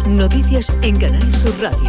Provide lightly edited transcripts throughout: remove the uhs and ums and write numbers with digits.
Noticias en Canal Sur Radio.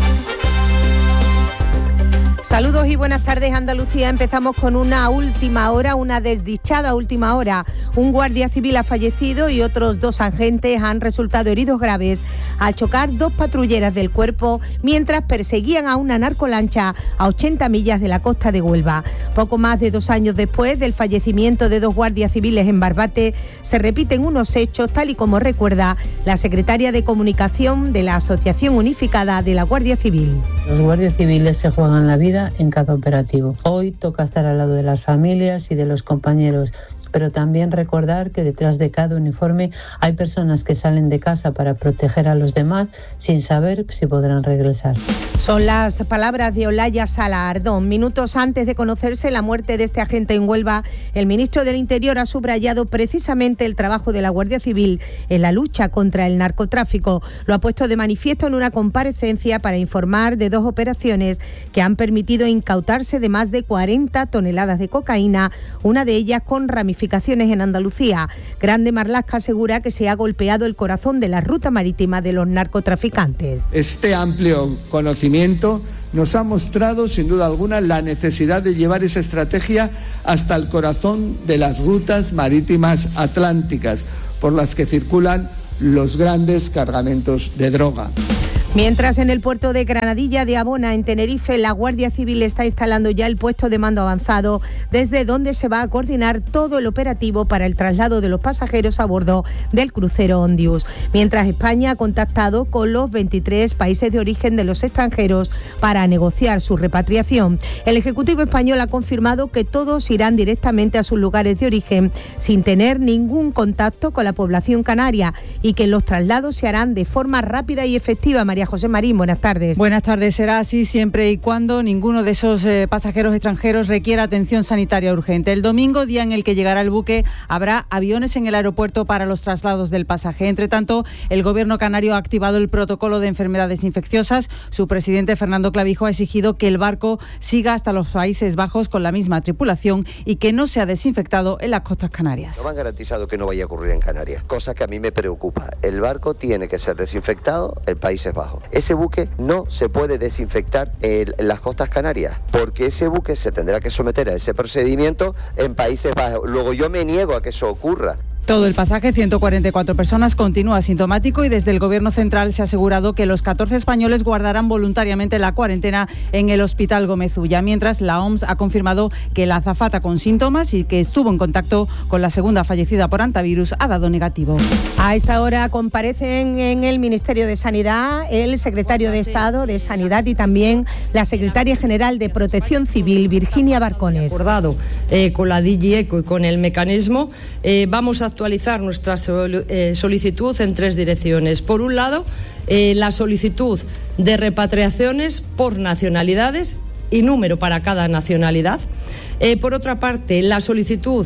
Saludos y buenas tardes, Andalucía. Empezamos con una última hora, una desdichada última hora. Un guardia civil ha fallecido y otros 2 agentes han resultado heridos graves al chocar 2 patrulleras del cuerpo mientras perseguían a una narcolancha a 80 millas de la costa de Huelva. Poco más de 2 años después del fallecimiento de 2 guardias civiles en Barbate, se repiten unos hechos tal y como recuerda la secretaria de Comunicación de la Asociación Unificada de la Guardia Civil. Los guardias civiles se juegan la vida en cada operativo. Hoy toca estar al lado de las familias y de los compañeros, pero también recordar que detrás de cada uniforme hay personas que salen de casa para proteger a los demás sin saber si podrán regresar. Son las palabras de Olaya Sala Ardón. Minutos antes de conocerse la muerte de este agente en Huelva, el ministro del Interior ha subrayado precisamente el trabajo de la Guardia Civil en la lucha contra el narcotráfico. Lo ha puesto de manifiesto en una comparecencia para informar de 2 operaciones que han permitido incautarse de más de 40 toneladas de cocaína, una de ellas con ramificaciones en Andalucía. Grande Marlaska asegura que se ha golpeado el corazón de la ruta marítima de los narcotraficantes. Este amplio conocimiento nos ha mostrado, sin duda alguna, la necesidad de llevar esa estrategia hasta el corazón de las rutas marítimas atlánticas por las que circulan los grandes cargamentos de droga. Mientras en el puerto de Granadilla de Abona, en Tenerife, la Guardia Civil está instalando ya el puesto de mando avanzado, desde donde se va a coordinar todo el operativo para el traslado de los pasajeros a bordo del crucero Ondius. Mientras España ha contactado con los 23 países de origen de los extranjeros para negociar su repatriación. El Ejecutivo español ha confirmado que todos irán directamente a sus lugares de origen sin tener ningún contacto con la población canaria y que los traslados se harán de forma rápida y efectiva. María José Marín, buenas tardes. Buenas tardes. Será así siempre y cuando ninguno de esos pasajeros extranjeros requiera atención sanitaria urgente. El domingo, día en el que llegará el buque, habrá aviones en el aeropuerto para los traslados del pasaje. Entre tanto, el Gobierno canario ha activado el protocolo de enfermedades infecciosas. Su presidente, Fernando Clavijo, ha exigido que el barco siga hasta los Países Bajos con la misma tripulación y que no sea desinfectado en las costas canarias. No me han garantizado que no vaya a ocurrir en Canarias, cosa que a mí me preocupa. El barco tiene que ser desinfectado en Países Bajos. Ese buque no se puede desinfectar en las costas canarias, porque ese buque se tendrá que someter a ese procedimiento en Países Bajos. Luego yo me niego a que eso ocurra. Todo el pasaje, 144 personas, continúa asintomático y desde el Gobierno central se ha asegurado que los 14 españoles guardarán voluntariamente la cuarentena en el Hospital Gómez Ulla, mientras la OMS ha confirmado que la azafata con síntomas y que estuvo en contacto con la segunda fallecida por antivirus ha dado negativo. A esta hora comparecen en el Ministerio de Sanidad el secretario de Estado de Sanidad y también la secretaria general de Protección Civil, Virginia Barcones. Acordado con la DG ECO y con el mecanismo, vamos a actualizar nuestra solicitud en 3 direcciones. Por un lado, la solicitud de repatriaciones por nacionalidades y número para cada nacionalidad. Por otra parte, la solicitud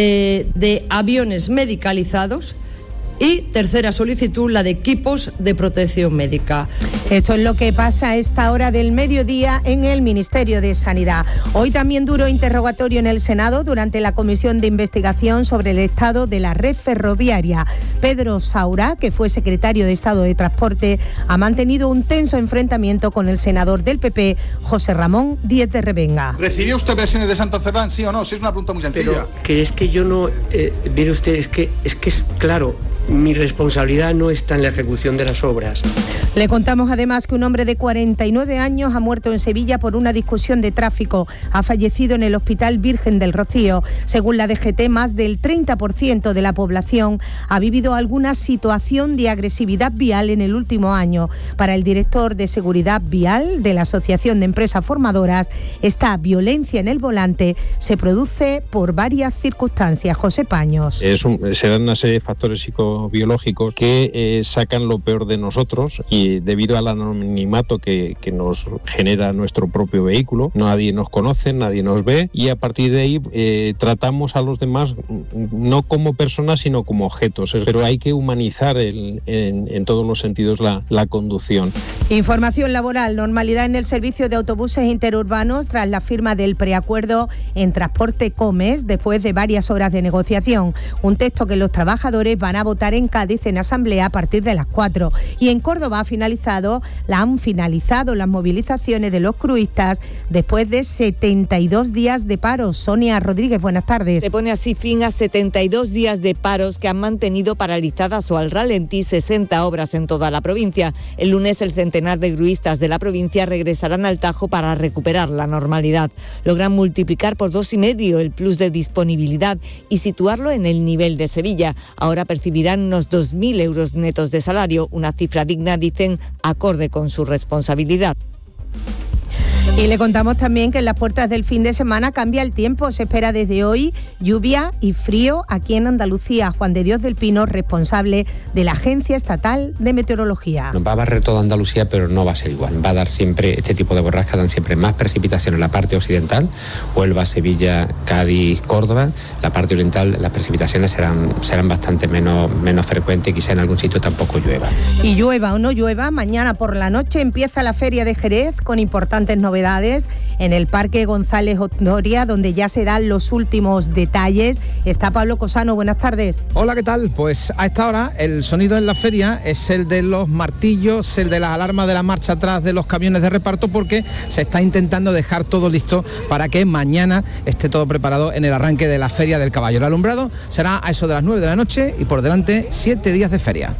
de aviones medicalizados. Y tercera solicitud, la de equipos de protección médica. Esto es lo que pasa a esta hora del mediodía en el Ministerio de Sanidad. Hoy también duro interrogatorio en el Senado durante la comisión de investigación sobre el estado de la red ferroviaria. Pedro Saura, que fue secretario de Estado de Transporte, ha mantenido un tenso enfrentamiento con el senador del PP, José Ramón Díez de Revenga. ¿Recibió usted versiones de Santo Cerdán, sí o no? Sí, es una pregunta muy sencilla. Pero que es que yo no... mire usted, es que es claro... Mi responsabilidad no está en la ejecución de las obras. Le contamos además que un hombre de 49 años ha muerto en Sevilla por una discusión de tráfico. Ha fallecido en el Hospital Virgen del Rocío. Según la DGT, más del 30% de la población ha vivido alguna situación de agresividad vial en el último año. Para el director de Seguridad Vial de la Asociación de Empresas Formadoras, esta violencia en el volante se produce por varias circunstancias. José Paños. Se dan una serie de factores psicobiológicos que sacan lo peor de nosotros y debido a anonimato que nos genera nuestro propio vehículo. Nadie nos conoce, nadie nos ve, y a partir de ahí tratamos a los demás no como personas sino como objetos, pero hay que humanizar en todos los sentidos la conducción. Información laboral, normalidad en el servicio de autobuses interurbanos tras la firma del preacuerdo en Transporte Comes después de varias horas de negociación. Un texto que los trabajadores van a votar en Cádiz en asamblea a partir de las 4. Y en Córdoba han finalizado las movilizaciones de los cruistas después de 72 días de paro. Sonia Rodríguez, buenas tardes. Se pone así fin a 72 días de paros que han mantenido paralizadas o al ralentí 60 obras en toda la provincia. El lunes el centenar de cruistas de la provincia regresarán al Tajo para recuperar la normalidad. Logran multiplicar por 2,5 el plus de disponibilidad y situarlo en el nivel de Sevilla. Ahora percibirán unos 2.000 euros netos de salario, una cifra digna, dicen, acorde con su responsabilidad. Y le contamos también que en las puertas del fin de semana cambia el tiempo. Se espera desde hoy lluvia y frío aquí en Andalucía. Juan de Dios del Pino, responsable de la Agencia Estatal de Meteorología. Nos va a barrer toda Andalucía, pero no va a ser igual. Va a dar siempre, este tipo de borrascas dan siempre más precipitación en la parte occidental, Huelva, Sevilla, Cádiz, Córdoba. La parte oriental, las precipitaciones serán bastante menos frecuentes y quizá en algún sitio tampoco llueva. Y llueva o no llueva, mañana por la noche empieza la Feria de Jerez con importantes novedades en el Parque González Ondoria, donde ya se dan los últimos detalles. Está Pablo Cosano, buenas tardes. Hola, ¿qué tal? Pues a esta hora el sonido en la feria es el de los martillos, el de las alarmas de la marcha atrás de los camiones de reparto, porque se está intentando dejar todo listo para que mañana esté todo preparado en el arranque de la Feria del Caballo. El alumbrado será a eso de las 9 de la noche y por delante 7 días de feria.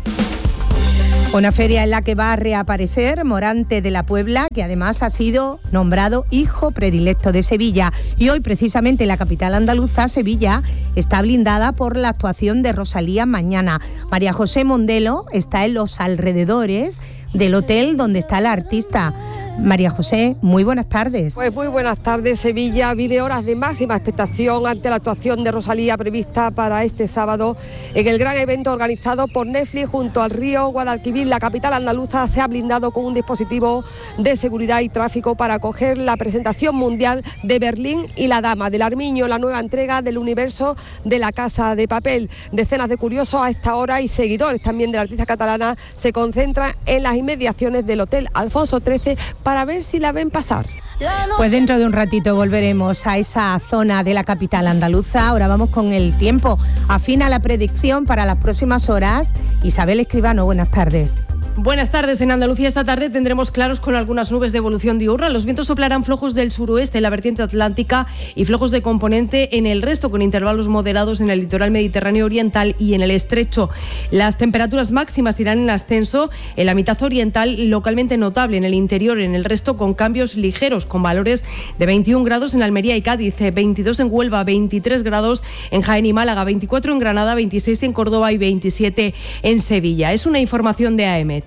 Una feria en la que va a reaparecer Morante de la Puebla, que además ha sido nombrado hijo predilecto de Sevilla. Y hoy, precisamente, la capital andaluza, Sevilla, está blindada por la actuación de Rosalía mañana. María José Mondelo está en los alrededores del hotel donde está la artista. María José, muy buenas tardes. Pues muy buenas tardes. Sevilla vive horas de máxima expectación ante la actuación de Rosalía prevista para este sábado en el gran evento organizado por Netflix junto al río Guadalquivir. La capital andaluza se ha blindado con un dispositivo de seguridad y tráfico para acoger la presentación mundial de Berlín y la Dama del Armiño, la nueva entrega del universo de La Casa de Papel. Decenas de curiosos a esta hora y seguidores también de la artista catalana se concentran en las inmediaciones del Hotel Alfonso XIII para ver si la ven pasar. Pues dentro de un ratito volveremos a esa zona de la capital andaluza. Ahora vamos con el tiempo. Afina la predicción para las próximas horas. Isabel Escribano, buenas tardes. Buenas tardes. En Andalucía esta tarde tendremos claros con algunas nubes de evolución diurna. Los vientos soplarán flojos del suroeste en la vertiente atlántica y flojos de componente en el resto, con intervalos moderados en el litoral mediterráneo oriental y en el estrecho. Las temperaturas máximas irán en ascenso en la mitad oriental, localmente notable en el interior, en el resto con cambios ligeros, con valores de 21 grados en Almería y Cádiz, 22 en Huelva, 23 grados en Jaén y Málaga, 24 en Granada, 26 en Córdoba y 27 en Sevilla. Es una información de AEMET.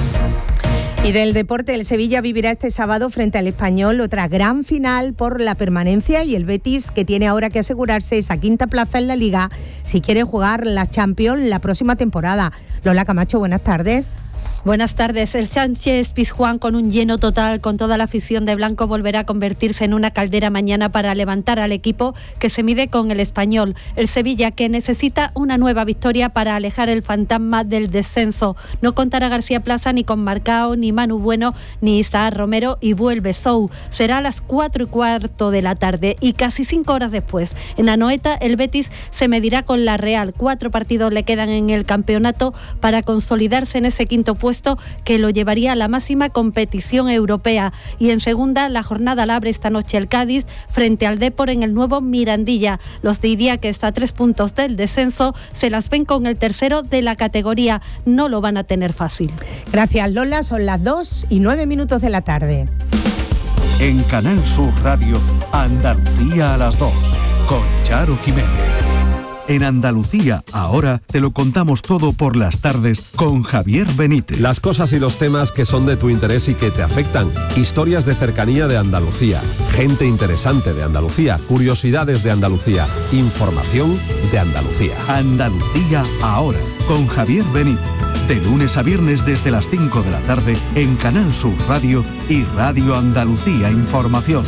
Y del deporte, el Sevilla vivirá este sábado frente al Español otra gran final por la permanencia, y el Betis, que tiene ahora que asegurarse esa quinta plaza en la Liga si quiere jugar la Champions la próxima temporada. Lola Camacho, buenas tardes. Buenas tardes. El Sánchez-Pizjuán, con un lleno total, con toda la afición de blanco, volverá a convertirse en una caldera mañana para levantar al equipo que se mide con el Español. El Sevilla, que necesita una nueva victoria para alejar el fantasma del descenso. No contará García Plaza ni con Marcao, ni Manu Bueno, ni Isaac Romero, y vuelve Sou. Será a las 4:15 de la tarde y casi 5 horas después, en Anoeta, el Betis se medirá con la Real. 4 partidos le quedan en el campeonato para consolidarse en ese quinto puesto que lo llevaría a la máxima competición europea. Y en segunda, la jornada la abre esta noche el Cádiz frente al Depor en el nuevo Mirandilla. Los de Iría, que está a 3 puntos del descenso, se las ven con el tercero de la categoría. No lo van a tener fácil. Gracias, Lola. Son las 2:09 de la tarde. En Canal Sur Radio, Andalucía a las 2, con Charo Jiménez. En Andalucía, ahora te lo contamos todo por las tardes con Javier Benítez. Las cosas y los temas que son de tu interés y que te afectan. Historias de cercanía de Andalucía. Gente interesante de Andalucía. Curiosidades de Andalucía. Información de Andalucía. Andalucía ahora, con Javier Benítez. De lunes a viernes desde las 5 de la tarde en Canal Sur Radio y Radio Andalucía Información.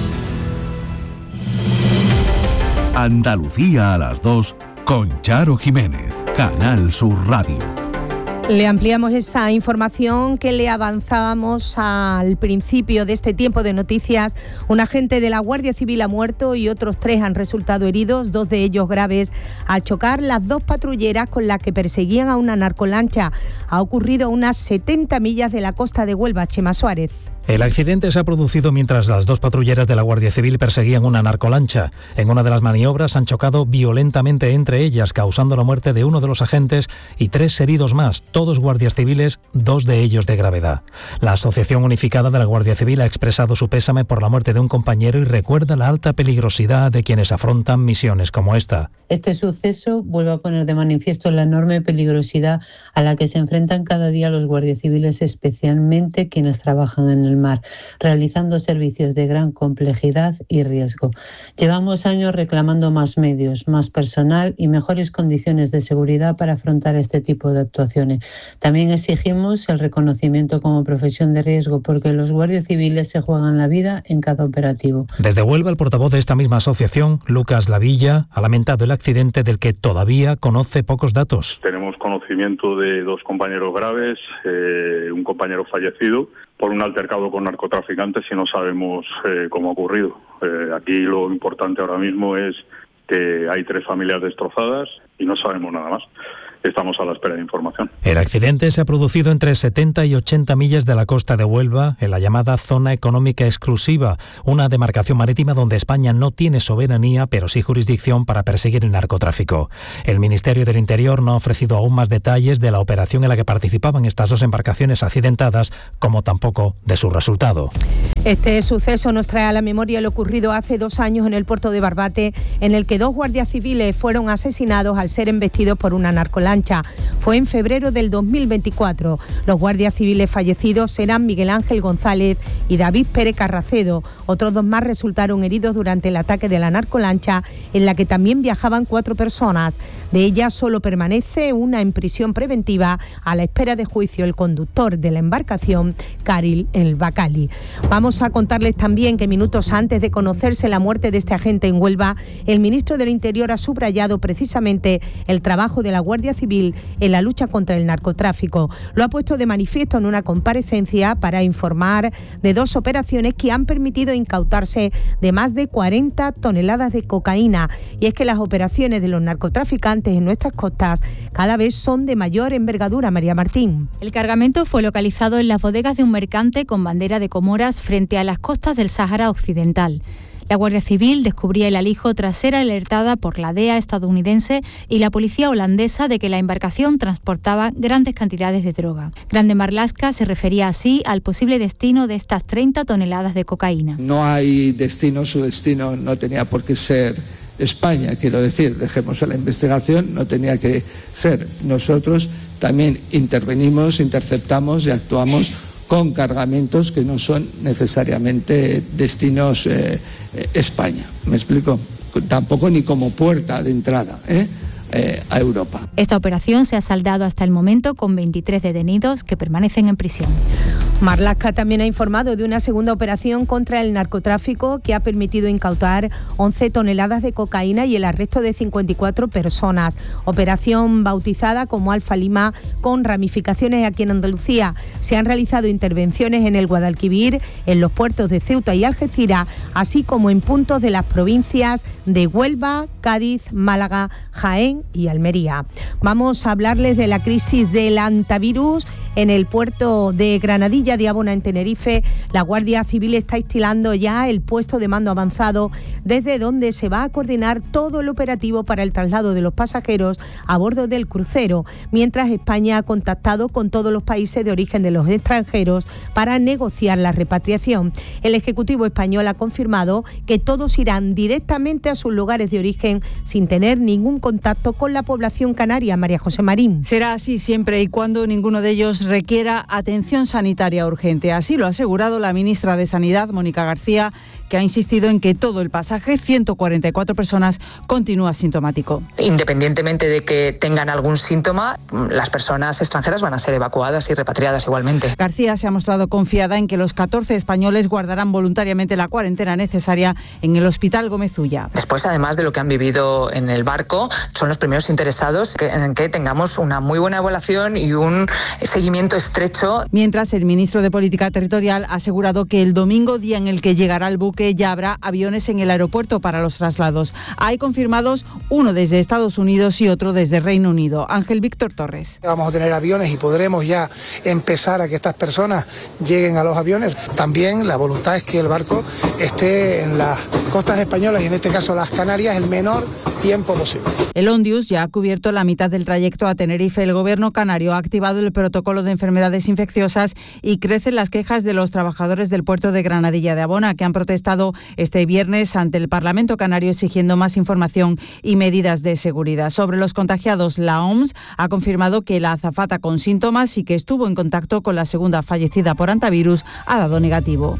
Andalucía a las 2 con Charo Jiménez. Canal Sur Radio. Le ampliamos esa información que le avanzábamos al principio de este tiempo de noticias. Un agente de la Guardia Civil ha muerto y otros 3 han resultado heridos, 2 de ellos graves, al chocar las 2 patrulleras con las que perseguían a una narcolancha. Ha ocurrido a unas 70 millas de la costa de Huelva. Chema Suárez. El accidente se ha producido mientras las 2 patrulleras de la Guardia Civil perseguían una narcolancha. En una de las maniobras han chocado violentamente entre ellas, causando la muerte de uno de los agentes y 3 heridos más, todos guardias civiles, 2 de ellos de gravedad. La Asociación Unificada de la Guardia Civil ha expresado su pésame por la muerte de un compañero y recuerda la alta peligrosidad de quienes afrontan misiones como esta. Este suceso vuelve a poner de manifiesto la enorme peligrosidad a la que se enfrentan cada día los guardias civiles, especialmente quienes trabajan en el mar, realizando servicios de gran complejidad y riesgo. Llevamos años reclamando más medios, más personal y mejores condiciones de seguridad para afrontar este tipo de actuaciones. También exigimos el reconocimiento como profesión de riesgo, porque los guardias civiles se juegan la vida en cada operativo. Desde Huelva, el portavoz de esta misma asociación, Lucas Lavilla, ha lamentado el accidente del que todavía conoce pocos datos. Tenemos conocimiento de 2 compañeros graves, un compañero fallecido por un altercado con narcotraficantes y no sabemos cómo ha ocurrido. Aquí lo importante ahora mismo es que hay 3 familias destrozadas y no sabemos nada más. Estamos a la espera de información. El accidente se ha producido entre 70 y 80 millas de la costa de Huelva, en la llamada Zona Económica Exclusiva, una demarcación marítima donde España no tiene soberanía, pero sí jurisdicción para perseguir el narcotráfico. El Ministerio del Interior no ha ofrecido aún más detalles de la operación en la que participaban estas 2 embarcaciones accidentadas, como tampoco de su resultado. Este suceso nos trae a la memoria lo ocurrido hace 2 años en el puerto de Barbate, en el que 2 guardias civiles fueron asesinados al ser embestidos por una narcolancha. Fue en febrero del 2024. Los guardias civiles fallecidos serán Miguel Ángel González y David Pérez Carracedo. Otros 2 más resultaron heridos durante el ataque de la narcolancha, en la que también viajaban 4 personas. De ellas solo permanece una en prisión preventiva a la espera de juicio, el conductor de la embarcación, Karil El Bacali. Vamos a contarles también que minutos antes de conocerse la muerte de este agente en Huelva, el ministro del Interior ha subrayado precisamente el trabajo de la Guardia Civil en la lucha contra el narcotráfico. Lo ha puesto de manifiesto en una comparecencia para informar de 2 operaciones que han permitido incautarse de más de 40 toneladas de cocaína. Y es que las operaciones de los narcotraficantes en nuestras costas cada vez son de mayor envergadura. María Martín. El cargamento fue localizado en las bodegas de un mercante con bandera de Comoras frente a las costas del Sáhara Occidental. La Guardia Civil descubría el alijo tras ser alertada por la DEA estadounidense y la policía holandesa de que la embarcación transportaba grandes cantidades de droga. Grande Marlaska se refería así al posible destino de estas 30 toneladas de cocaína. No hay destino, su destino no tenía por qué ser España, quiero decir, dejemos a la investigación, no tenía que ser. Nosotros también intervenimos, interceptamos y actuamos con cargamentos que no son necesariamente destinos España. ¿Me explico? Tampoco ni como puerta de entrada a Europa. Esta operación se ha saldado hasta el momento con 23 detenidos que permanecen en prisión. Marlaska también ha informado de una segunda operación contra el narcotráfico que ha permitido incautar 11 toneladas de cocaína y el arresto de 54 personas. Operación bautizada como Alfa Lima, con ramificaciones aquí en Andalucía. Se han realizado intervenciones en el Guadalquivir, en los puertos de Ceuta y Algeciras, así como en puntos de las provincias de Huelva, Cádiz, Málaga, Jaén y Almería. Vamos a hablarles de la crisis del antivirus en el puerto de Granadilla de Abona, en Tenerife. La Guardia Civil está instalando ya el puesto de mando avanzado, desde donde se va a coordinar todo el operativo para el traslado de los pasajeros a bordo del crucero, mientras España ha contactado con todos los países de origen de los extranjeros para negociar la repatriación. El Ejecutivo español ha confirmado que todos irán directamente a sus lugares de origen sin tener ningún contacto con la población canaria. María José Marín. Será así siempre y cuando ninguno de ellos requiera atención sanitaria urgente. Así lo ha asegurado la ministra de Sanidad, Mónica García, que que ha insistido en que todo el pasaje, 144 personas, continúa asintomático. Independientemente de que tengan algún síntoma, las personas extranjeras van a ser evacuadas y repatriadas igualmente. García se ha mostrado confiada en que los 14 españoles guardarán voluntariamente la cuarentena necesaria en el Hospital Gómez Ulla. Después, además de lo que han vivido en el barco, son los primeros interesados en que tengamos una muy buena evaluación y un seguimiento estrecho. Mientras, el ministro de Política Territorial ha asegurado que el domingo, día en el que llegará el buque, ya habrá aviones en el aeropuerto para los traslados. Hay confirmados uno desde Estados Unidos y otro desde Reino Unido. Ángel Víctor Torres. Vamos a tener aviones y podremos ya empezar a que estas personas lleguen a los aviones. También la voluntad es que el barco esté en las costas españolas y en este caso las Canarias el menor tiempo posible. El Ondius ya ha cubierto la mitad del trayecto a Tenerife. El gobierno canario ha activado el protocolo de enfermedades infecciosas y crecen las quejas de los trabajadores del puerto de Granadilla de Abona, que han protestado este viernes ante el Parlamento canario exigiendo más información y medidas de seguridad. Sobre los contagiados, la OMS ha confirmado que la azafata con síntomas y que estuvo en contacto con la segunda fallecida por hantavirus ha dado negativo.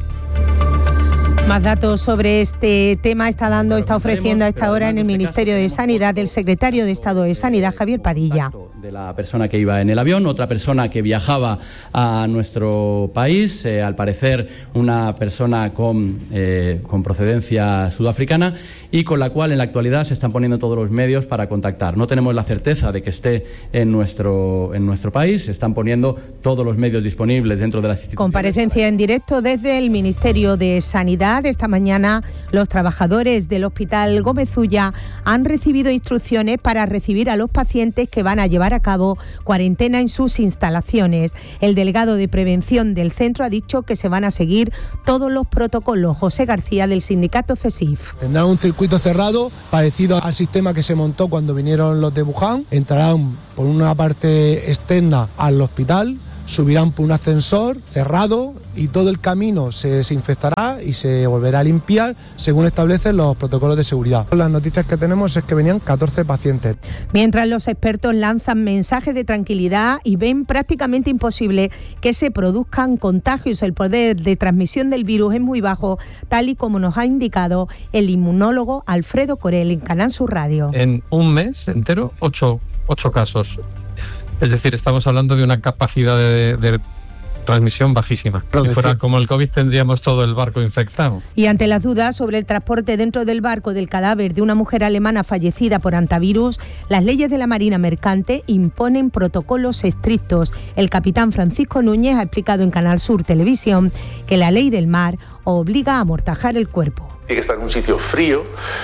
Más datos sobre este tema está ofreciendo a esta hora en el Ministerio de Sanidad el secretario de Estado de Sanidad, Javier Padilla. De la persona que iba en el avión, otra persona que viajaba a nuestro país, al parecer una persona con procedencia sudafricana y con la cual en la actualidad se están poniendo todos los medios para contactar. No tenemos la certeza de que esté en nuestro país, se están poniendo todos los medios disponibles dentro de las instituciones. Comparecencia en directo desde el Ministerio de Sanidad. Esta mañana los trabajadores del Hospital Gómez Ulla han recibido instrucciones para recibir a los pacientes que van a llevar a cabo cuarentena en sus instalaciones. El delegado de prevención del centro ha dicho que se van a seguir todos los protocolos. José García, del sindicato CESIF. Tendrán un circuito cerrado parecido al sistema que se montó cuando vinieron los de Wuhan. Entrarán por una parte externa al hospital, subirán por un ascensor cerrado y todo el camino se desinfectará y se volverá a limpiar según establecen los protocolos de seguridad. Las noticias que tenemos es que venían 14 pacientes. Mientras los expertos lanzan mensajes de tranquilidad y ven prácticamente imposible que se produzcan contagios, el poder de transmisión del virus es muy bajo, tal y como nos ha indicado el inmunólogo Alfredo Corel en Canal Sur Radio. En un mes entero, 8 casos. Es decir, estamos hablando de una capacidad de transmisión bajísima. Si fuera como el COVID tendríamos todo el barco infectado. Y ante las dudas sobre el transporte dentro del barco del cadáver de una mujer alemana fallecida por hantavirus, las leyes de la Marina Mercante imponen protocolos estrictos. El capitán Francisco Núñez ha explicado en Canal Sur Televisión que la ley del mar obliga a amortajar el cuerpo. Tiene que estar en un sitio frío,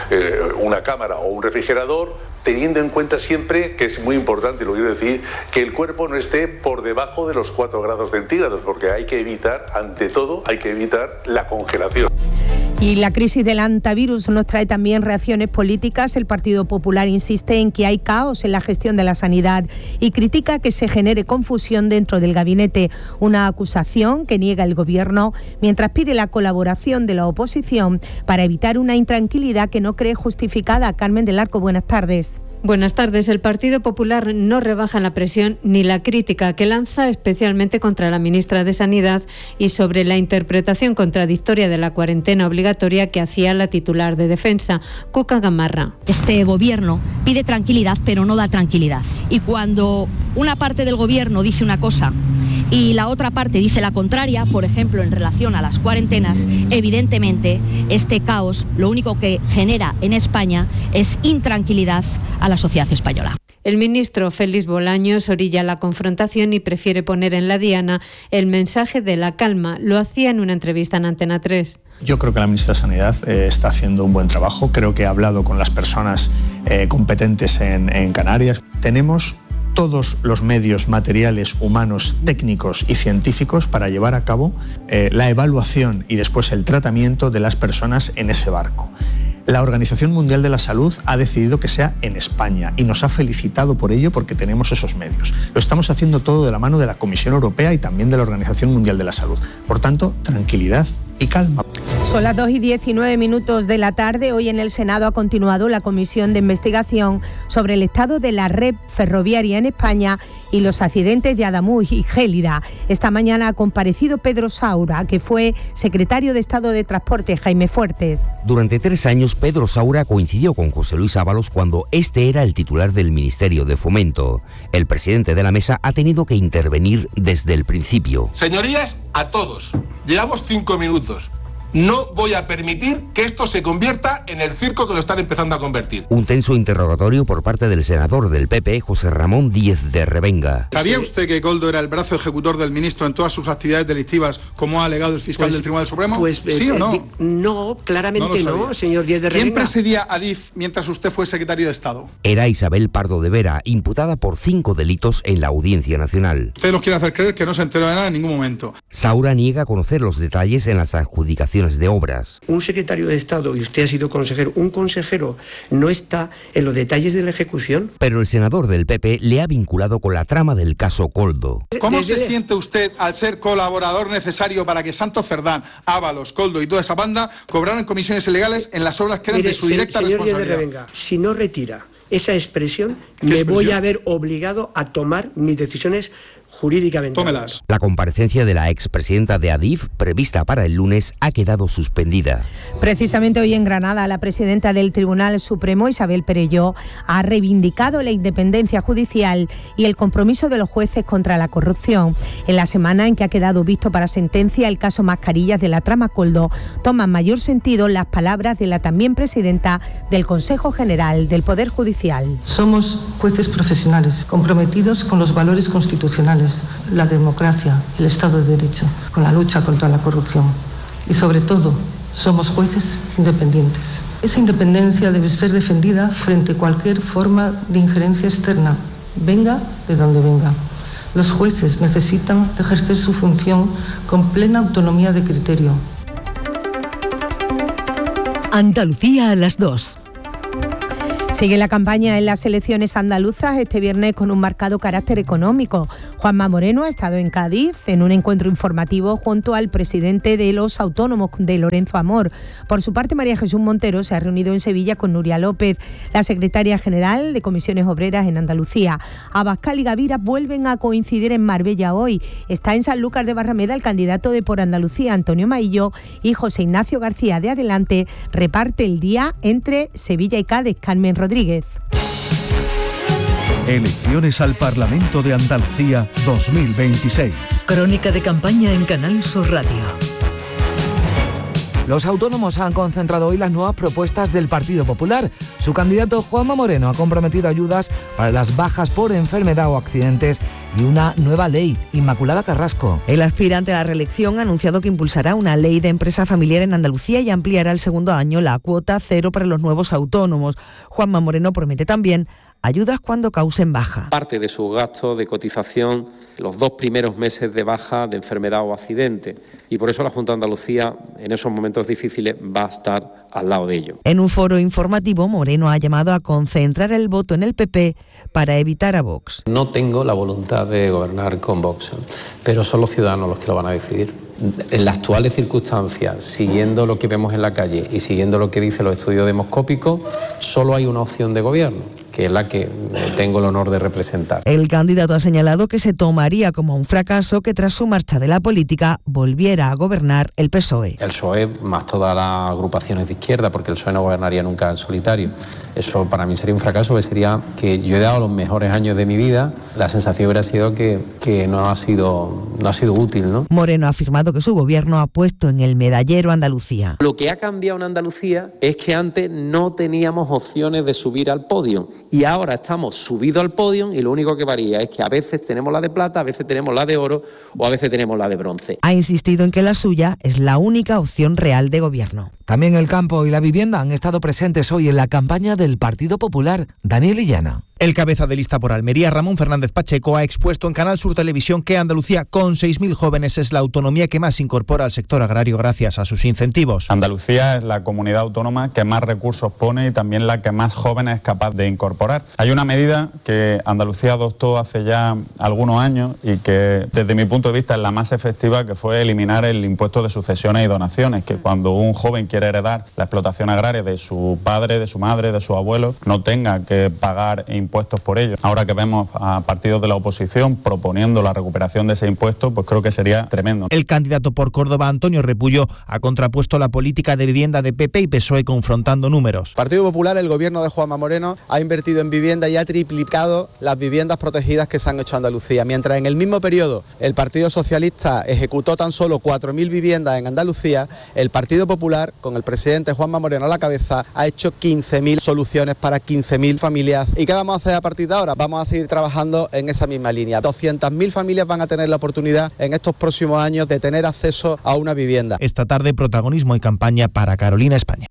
una cámara o un refrigerador, teniendo en cuenta siempre, que es muy importante, lo quiero decir, que el cuerpo no esté por debajo de los 4 grados centígrados, porque hay que evitar, ante todo, la congelación. Y la crisis del hantavirus nos trae también reacciones políticas. El Partido Popular insiste en que hay caos en la gestión de la sanidad y critica que se genere confusión dentro del gabinete, una acusación que niega el Gobierno, mientras pide la colaboración de la oposición para evitar una intranquilidad que no cree justificada. Carmen del Arco, buenas tardes. Buenas tardes. El Partido Popular no rebaja la presión ni la crítica que lanza especialmente contra la ministra de Sanidad y sobre la interpretación contradictoria de la cuarentena obligatoria que hacía la titular de Defensa, Cuca Gamarra. Este gobierno pide tranquilidad, pero no da tranquilidad. Y cuando una parte del gobierno dice una cosa y la otra parte dice la contraria, por ejemplo, en relación a las cuarentenas, evidentemente este caos lo único que genera en España es intranquilidad a la sociedad española. El ministro Félix Bolaños orilla la confrontación y prefiere poner en la diana el mensaje de la calma. Lo hacía en una entrevista en Antena 3. Yo creo que la ministra de Sanidad está haciendo un buen trabajo. Creo que ha hablado con las personas competentes en Canarias. Tenemos todos los medios materiales, humanos, técnicos y científicos para llevar a cabo la evaluación y después el tratamiento de las personas en ese barco. La Organización Mundial de la Salud ha decidido que sea en España y nos ha felicitado por ello porque tenemos esos medios. Lo estamos haciendo todo de la mano de la Comisión Europea y también de la Organización Mundial de la Salud. Por tanto, tranquilidad y calma. Son las 2:19 de la tarde. Hoy en el Senado ha continuado la comisión de investigación sobre el estado de la red ferroviaria en España y los accidentes de Adamuz y Gélida. Esta mañana ha comparecido Pedro Saura, que fue secretario de Estado de Transporte, Jaime Fuertes. Durante 3 años, Pedro Saura coincidió con José Luis Ábalos cuando este era el titular del Ministerio de Fomento. El presidente de la mesa ha tenido que intervenir desde el principio. Señorías, a todos, llevamos 5 minutos. No voy a permitir que esto se convierta en el circo que lo están empezando a convertir. Un tenso interrogatorio por parte del senador del PP, José Ramón Díez de Revenga. ¿Sabía usted que Koldo era el brazo ejecutor del ministro en todas sus actividades delictivas, como ha alegado el fiscal del Tribunal Supremo? ¿Sí o no? No, claramente no, señor Díez de Revenga. ¿Quién presidía ADIF mientras usted fue secretario de Estado? Era Isabel Pardo de Vera, imputada por 5 delitos en la Audiencia Nacional. Usted nos quiere hacer creer que no se enteró de nada en ningún momento. Saura niega conocer los detalles en las adjudicaciones de obras. Un secretario de Estado, y usted ha sido consejero, un consejero no está en los detalles de la ejecución. Pero el senador del PP le ha vinculado con la trama del caso Koldo. ¿Cómo se siente usted al ser colaborador necesario para que Santos Cerdán, Ábalos, Koldo y toda esa banda cobraran comisiones ilegales en las obras que eran de su directa responsabilidad? Revenga, si no retira esa expresión, me voy a ver obligado a tomar mis decisiones jurídicamente. Tómelas. La comparecencia de la expresidenta de ADIF, prevista para el lunes, ha quedado suspendida. Precisamente hoy en Granada, la presidenta del Tribunal Supremo, Isabel Perelló, ha reivindicado la independencia judicial y el compromiso de los jueces contra la corrupción. En la semana en que ha quedado visto para sentencia el caso Mascarillas de la trama Koldo, toman mayor sentido las palabras de la también presidenta del Consejo General del Poder Judicial. Somos jueces profesionales, comprometidos con los valores constitucionales, la democracia, el Estado de Derecho, con la lucha contra la corrupción. Y sobre todo, somos jueces independientes. Esa independencia debe ser defendida frente a cualquier forma de injerencia externa, venga de donde venga. Los jueces necesitan ejercer su función con plena autonomía de criterio. Andalucía a las 2. Sigue la campaña en las elecciones andaluzas este viernes con un marcado carácter económico. Juanma Moreno ha estado en Cádiz en un encuentro informativo junto al presidente de los autónomos, de Lorenzo Amor. Por su parte, María Jesús Montero se ha reunido en Sevilla con Nuria López, la secretaria general de Comisiones Obreras en Andalucía. Abascal y Gavira vuelven a coincidir en Marbella hoy. Está en Sanlúcar de Barrameda el candidato de Por Andalucía, Antonio Maillo, y José Ignacio García de Adelante reparte el día entre Sevilla y Cádiz. Carmen Rodríguez. Elecciones al Parlamento de Andalucía 2026. Crónica de campaña en Canal Sur Radio. Los autónomos han concentrado hoy las nuevas propuestas del Partido Popular. Su candidato Juanma Moreno ha comprometido ayudas para las bajas por enfermedad o accidentes y una nueva ley. Inmaculada Carrasco. El aspirante a la reelección ha anunciado que impulsará una ley de empresa familiar en Andalucía y ampliará el segundo año la cuota cero para los nuevos autónomos. Juanma Moreno promete también ayudas cuando causen baja. Parte de sus gastos de cotización los 2 primeros meses de baja de enfermedad o accidente. Y por eso la Junta de Andalucía, en esos momentos difíciles, va a estar al lado de ello. En un foro informativo, Moreno ha llamado a concentrar el voto en el PP para evitar a Vox. No tengo la voluntad de gobernar con Vox, pero son los ciudadanos los que lo van a decidir. En las actuales circunstancias, siguiendo lo que vemos en la calle y siguiendo lo que dicen los estudios demoscópicos, solo hay una opción de gobierno, que es la que tengo el honor de representar. El candidato ha señalado que se tomaría como un fracaso que tras su marcha de la política volviera a gobernar el PSOE. El PSOE más todas las agrupaciones de izquierda, porque el PSOE no gobernaría nunca en solitario. Eso para mí sería un fracaso, que sería que yo he dado los mejores años de mi vida, la sensación hubiera sido que no ha sido útil, ¿no? Moreno ha afirmado que su gobierno ha puesto en el medallero Andalucía. Lo que ha cambiado en Andalucía es que antes no teníamos opciones de subir al podio y ahora estamos subidos al podio y lo único que varía es que a veces tenemos la de plata, a veces tenemos la de oro o a veces tenemos la de bronce. Ha insistido en que la suya es la única opción real de gobierno. También el campo y la vivienda han estado presentes hoy en la campaña del Partido Popular. Daniel Illana. El cabeza de lista por Almería, Ramón Fernández Pacheco, ha expuesto en Canal Sur Televisión que Andalucía, con 6.000 jóvenes, es la autonomía que más incorpora al sector agrario gracias a sus incentivos. Andalucía es la comunidad autónoma que más recursos pone y también la que más jóvenes es capaz de incorporar. Hay una medida que Andalucía adoptó hace ya algunos años y que, desde mi punto de vista, es la más efectiva, que fue eliminar el impuesto de sucesiones y donaciones, que cuando un joven quiere heredar la explotación agraria de su padre, de su madre, de su abuelo, no tenga que pagar impuestos por ello. Ahora que vemos a partidos de la oposición proponiendo la recuperación de ese impuesto, pues creo que sería tremendo. El candidato por Córdoba, Antonio Repullo, ha contrapuesto la política de vivienda de PP y PSOE confrontando números. Partido Popular, el gobierno de Juanma Moreno, ha invertido en vivienda y ha triplicado las viviendas protegidas que se han hecho en Andalucía, mientras en el mismo periodo el Partido Socialista ejecutó tan solo 4.000 viviendas en Andalucía. El Partido Popular, con el presidente Juanma Moreno a la cabeza, ha hecho 15.000 soluciones para 15.000 familias. ¿Y qué vamos a hacer a partir de ahora? Vamos a seguir trabajando en esa misma línea. 200.000 familias van a tener la oportunidad en estos próximos años de tener acceso a una vivienda. Esta tarde, protagonismo y campaña para Carolina, España.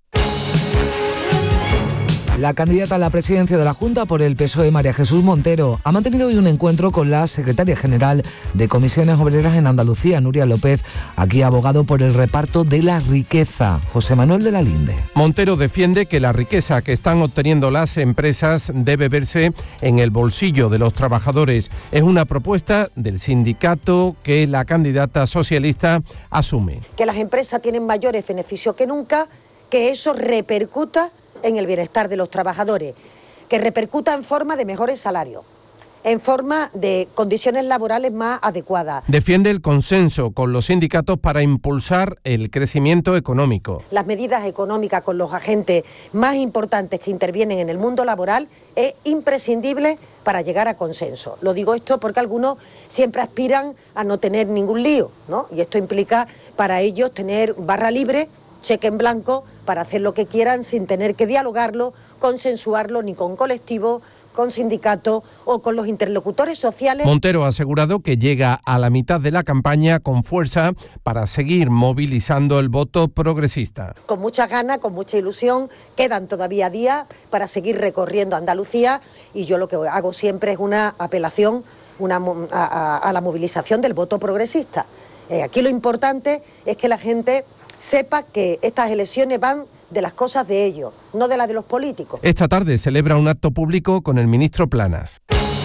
La candidata a la presidencia de la Junta por el PSOE, María Jesús Montero, ha mantenido hoy un encuentro con la secretaria general de Comisiones Obreras en Andalucía, Nuria López, aquí abogado por el reparto de la riqueza. José Manuel de la Linde. Montero defiende que la riqueza que están obteniendo las empresas debe verse en el bolsillo de los trabajadores. Es una propuesta del sindicato que la candidata socialista asume. Que las empresas tienen mayores beneficios que nunca, que eso repercuta en el bienestar de los trabajadores, que repercuta en forma de mejores salarios, en forma de condiciones laborales más adecuadas. Defiende el consenso con los sindicatos para impulsar el crecimiento económico. Las medidas económicas con los agentes más importantes que intervienen en el mundo laboral es imprescindible para llegar a consenso. Lo digo esto porque algunos siempre aspiran a no tener ningún lío, ¿no? Y esto implica para ellos tener barra libre, cheque en blanco, para hacer lo que quieran sin tener que dialogarlo, consensuarlo ni con colectivos, con sindicatos o con los interlocutores sociales. Montero ha asegurado que llega a la mitad de la campaña con fuerza para seguir movilizando el voto progresista. Con muchas ganas, con mucha ilusión, quedan todavía días para seguir recorriendo Andalucía y yo lo que hago siempre es una apelación a la movilización del voto progresista. Aquí lo importante es que la gente sepa que estas elecciones van de las cosas de ellos, no de las de los políticos. Esta tarde celebra un acto público con el ministro Planas.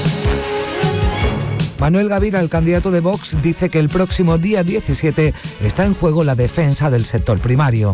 Manuel Gavira, el candidato de Vox, dice que el próximo día 17 está en juego la defensa del sector primario.